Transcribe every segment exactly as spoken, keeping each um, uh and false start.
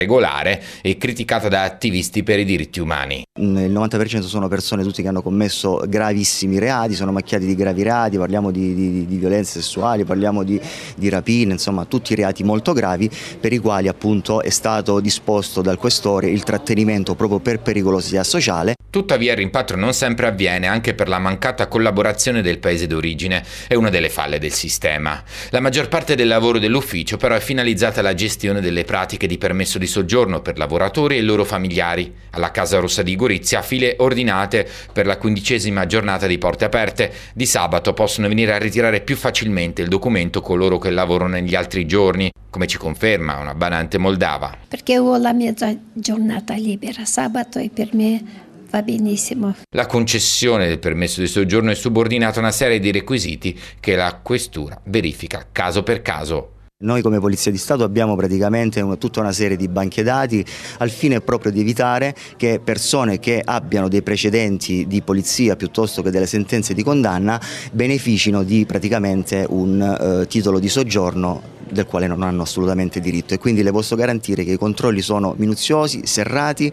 regolare e criticata da attivisti per i diritti umani. Il novanta per cento sono persone tutti che hanno commesso gravissimi reati, sono macchiati di gravi reati, parliamo di, di, di violenze sessuali, parliamo di, di rapine, insomma tutti reati molto gravi per i quali appunto è stato disposto dal questore il trattenimento proprio per pericolosità sociale. Tuttavia il rimpatrio non sempre avviene anche per la mancata collaborazione del paese d'origine, è una delle falle del sistema. La maggior parte del lavoro dell'ufficio però è finalizzata alla gestione delle pratiche di permesso di soggiorno per lavoratori e i loro familiari. Alla Casa Rossa di Gorizia file ordinate per la quindicesima giornata di porte aperte. Di sabato possono venire a ritirare più facilmente il documento coloro che lavorano negli altri giorni, come ci conferma una badante moldava. Perché ho la mezza giornata libera sabato e per me va benissimo. La concessione del permesso di soggiorno è subordinata a una serie di requisiti che la questura verifica caso per caso. Noi come Polizia di Stato abbiamo praticamente una, tutta una serie di banche dati al fine proprio di evitare che persone che abbiano dei precedenti di polizia piuttosto che delle sentenze di condanna beneficino di praticamente un eh, titolo di soggiorno del quale non hanno assolutamente diritto, e quindi le posso garantire che i controlli sono minuziosi, serrati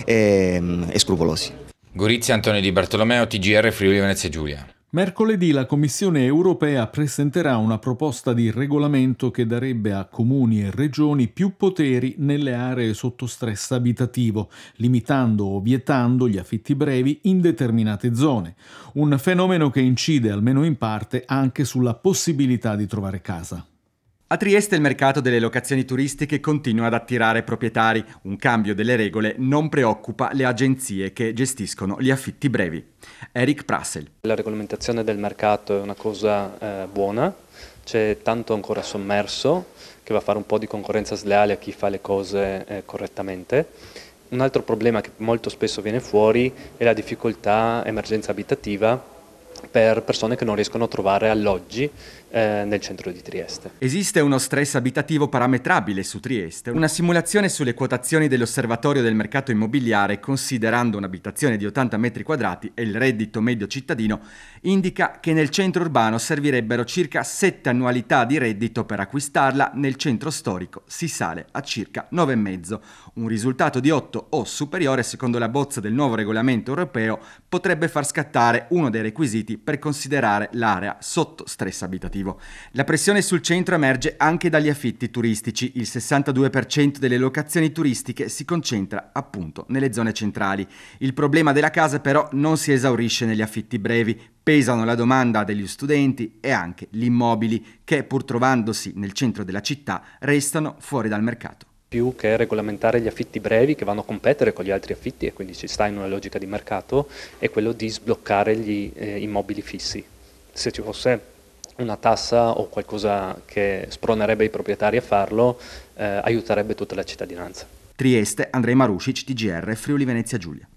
e, e scrupolosi. Gorizia, Antonio Di Bartolomeo, T G R, Friuli Venezia Giulia. Mercoledì la Commissione europea presenterà una proposta di regolamento che darebbe a comuni e regioni più poteri nelle aree sotto stress abitativo, limitando o vietando gli affitti brevi in determinate zone. Un fenomeno che incide almeno in parte anche sulla possibilità di trovare casa. A Trieste il mercato delle locazioni turistiche continua ad attirare proprietari. Un cambio delle regole non preoccupa le agenzie che gestiscono gli affitti brevi. Eric Prassel. La regolamentazione del mercato è una cosa eh, buona, c'è tanto ancora sommerso che va a fare un po' di concorrenza sleale a chi fa le cose eh, correttamente. Un altro problema che molto spesso viene fuori è la difficoltà emergenza abitativa per persone che non riescono a trovare alloggi eh, nel centro di Trieste. Esiste uno stress abitativo parametrabile su Trieste. Una simulazione sulle quotazioni dell'Osservatorio del mercato immobiliare, considerando un'abitazione di ottanta metri quadrati e il reddito medio cittadino, indica che nel centro urbano servirebbero circa sette annualità di reddito per acquistarla, nel centro storico si sale a circa nove virgola cinque. Un risultato di otto o superiore, secondo la bozza del nuovo regolamento europeo, potrebbe far scattare uno dei requisiti per considerare l'area sotto stress abitativo. La pressione sul centro emerge anche dagli affitti turistici. Il sessantadue per cento delle locazioni turistiche si concentra appunto nelle zone centrali. Il problema della casa però non si esaurisce negli affitti brevi. Pesano la domanda degli studenti e anche gli immobili che, pur trovandosi nel centro della città, restano fuori dal mercato. Più che regolamentare gli affitti brevi che vanno a competere con gli altri affitti, e quindi ci sta in una logica di mercato, è quello di sbloccare gli eh, immobili fissi. Se ci fosse una tassa o qualcosa che spronerebbe i proprietari a farlo, eh, aiuterebbe tutta la cittadinanza. Trieste, Andrei Marušić, T G R, Friuli Venezia Giulia.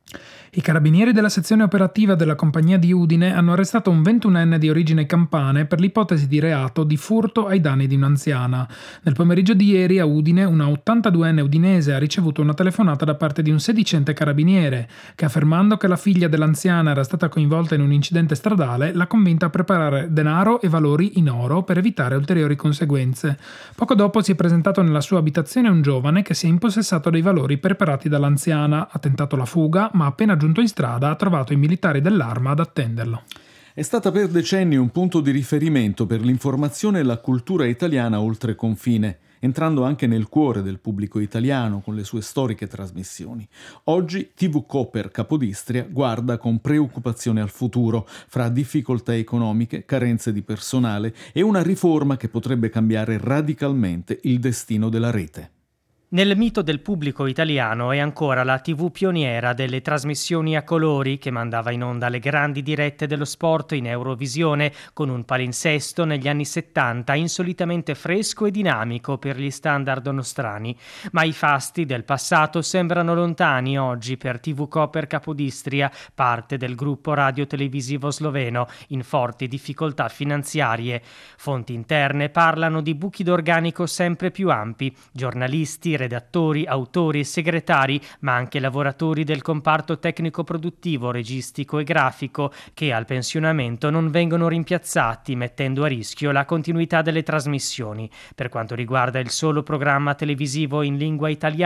I carabinieri della sezione operativa della compagnia di Udine hanno arrestato un ventunenne di origine campane per l'ipotesi di reato di furto ai danni di un'anziana. Nel pomeriggio di ieri a Udine una ottantaduenne udinese ha ricevuto una telefonata da parte di un sedicente carabiniere che, affermando che la figlia dell'anziana era stata coinvolta in un incidente stradale, l'ha convinta a preparare denaro e valori in oro per evitare ulteriori conseguenze. Poco dopo si è presentato nella sua abitazione un giovane che si è impossessato dei valori preparati dall'anziana, ha tentato la fuga, ma appena giunto in strada ha trovato i militari dell'Arma ad attenderlo. È stata per decenni un punto di riferimento per l'informazione e la cultura italiana oltre confine, entrando anche nel cuore del pubblico italiano con le sue storiche trasmissioni. Oggi T V Koper Capodistria guarda con preoccupazione al futuro, fra difficoltà economiche, carenze di personale e una riforma che potrebbe cambiare radicalmente il destino della rete. Nel mito del pubblico italiano è ancora la tivù pioniera delle trasmissioni a colori che mandava in onda le grandi dirette dello sport in Eurovisione con un palinsesto negli anni settanta insolitamente fresco e dinamico per gli standard nostrani. Ma i fasti del passato sembrano lontani oggi per T V Koper Capodistria, parte del gruppo radio-televisivo sloveno, in forti difficoltà finanziarie. Fonti interne parlano di buchi d'organico sempre più ampi, giornalisti, redattori, autori e segretari, ma anche lavoratori del comparto tecnico-produttivo, registico e grafico, che al pensionamento non vengono rimpiazzati, mettendo a rischio la continuità delle trasmissioni. Per quanto riguarda il solo programma televisivo in lingua italiana,